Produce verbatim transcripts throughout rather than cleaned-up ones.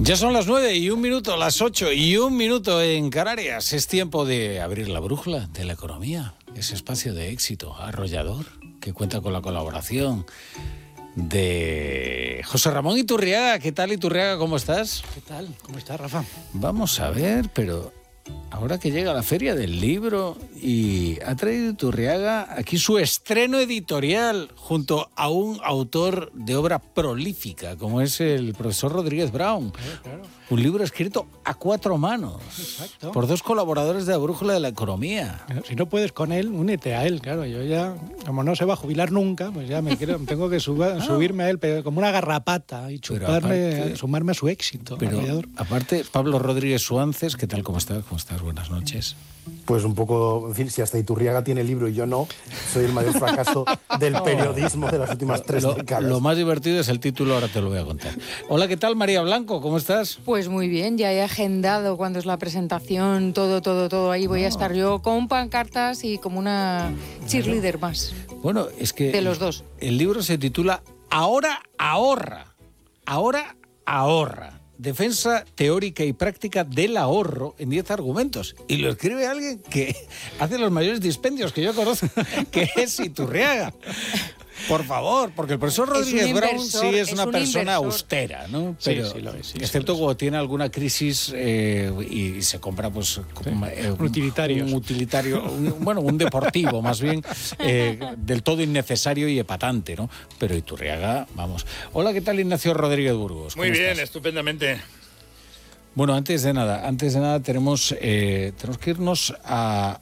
Ya son las nueve y un minuto, las ocho y un minuto en Canarias. Es tiempo de abrir la brújula de la economía. Ese espacio de éxito arrollador que cuenta con la colaboración de José Ramón Iturriaga. ¿Qué tal, Iturriaga? ¿Cómo estás? ¿Qué tal? ¿Cómo estás, Rafa? Vamos a ver, pero ahora que llega la Feria del Libro y ha traído Iturriaga aquí su estreno editorial junto a un autor de obra prolífica como es el profesor Rodríguez Brown. Claro, claro. Un libro escrito a cuatro manos. Exacto. Por dos colaboradores de la Brújula de la Economía. Si no puedes con él, únete a él. Claro, yo ya, como no se va a jubilar nunca, pues ya me quiero, tengo que suba, subirme a él pero como una garrapata y chuparme, aparte, sumarme a su éxito. Pero arrollador. Aparte, Pablo Rodríguez Suances, ¿qué tal? ¿Cómo estás? ¿Cómo estás? Buenas noches. Pues un poco, en fin, si hasta Iturriaga tiene libro y yo no, soy el mayor fracaso del periodismo de las últimas tres lo, décadas. Lo más divertido es el título, ahora te lo voy a contar. Hola, ¿qué tal, María Blanco? ¿Cómo estás? Pues muy bien, ya he agendado cuando es la presentación, todo, todo, todo. Ahí voy a estar yo con pancartas y como una cheerleader más. Bueno, es que... De los dos. El libro se titula Ahora ahorra. Ahora ahorra. Defensa teórica y práctica del ahorro en diez argumentos. Y lo escribe alguien que hace los mayores dispendios que yo conozco, que es Iturriaga. Por favor, porque el profesor Rodríguez es Brown inversor, sí es, es una un persona inversor. austera, ¿no? Sí, Pero, sí lo es, sí, excepto sí, cuando tiene alguna crisis eh, y, y se compra pues como, sí. eh, un, utilitario, un utilitario, un, bueno, un deportivo más bien, eh, del todo innecesario y epatante, ¿no? Pero Iturriaga, vamos. Hola, ¿qué tal, Ignacio Rodríguez Burgos? Muy bien, estás? estupendamente. Bueno, antes de nada, antes de nada tenemos, eh, tenemos que irnos a,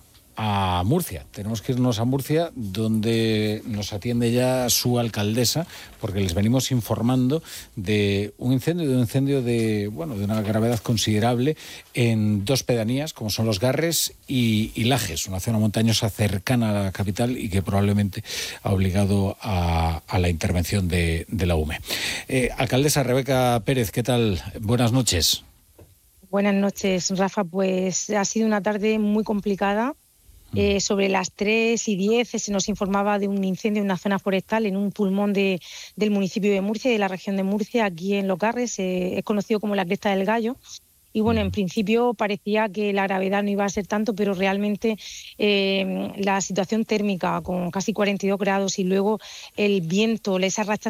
a Murcia. Tenemos que irnos a Murcia, donde nos atiende ya su alcaldesa, porque les venimos informando de un incendio, de un incendio de, bueno, de una gravedad considerable en dos pedanías, como son Los Garres y, y Lajes, una zona montañosa cercana a la capital y que probablemente ha obligado a, a la intervención de, de la U M E. Eh, alcaldesa Rebeca Pérez, ¿qué tal? Buenas noches. Buenas noches, Rafa. Pues ha sido una tarde muy complicada. Eh, sobre las tres y diez se nos informaba de un incendio en una zona forestal en un pulmón de, del municipio de Murcia, de la región de Murcia, aquí en Los Garres. Eh, es conocido como la Cresta del Gallo. Y bueno, en principio parecía que la gravedad no iba a ser tanto, pero realmente eh, la situación térmica con casi cuarenta y dos grados y luego el viento, esas rachas